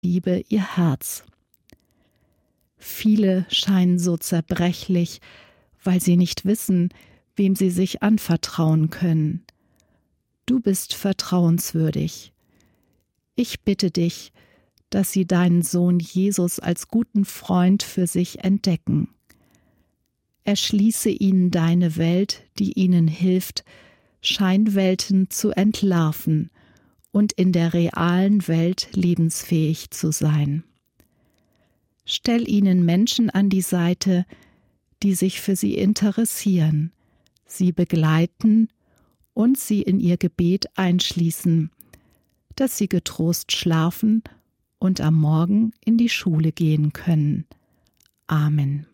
Liebe ihr Herz. Viele scheinen so zerbrechlich, weil sie nicht wissen, wem sie sich anvertrauen können. Du bist vertrauenswürdig. Ich bitte dich, dass sie deinen Sohn Jesus als guten Freund für sich entdecken. Erschließe ihnen deine Welt, die ihnen hilft, Scheinwelten zu entlarven und in der realen Welt lebensfähig zu sein. Stell ihnen Menschen an die Seite, die sich für sie interessieren, sie begleiten und sie in ihr Gebet einschließen, dass sie getrost schlafen und am Morgen in die Schule gehen können. Amen.